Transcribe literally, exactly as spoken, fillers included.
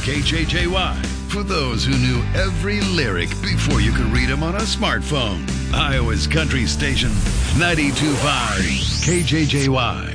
K J J Y. For those who knew every lyric before you could read them on a smartphone. Iowa's Country Station, ninety-two point five K J J Y.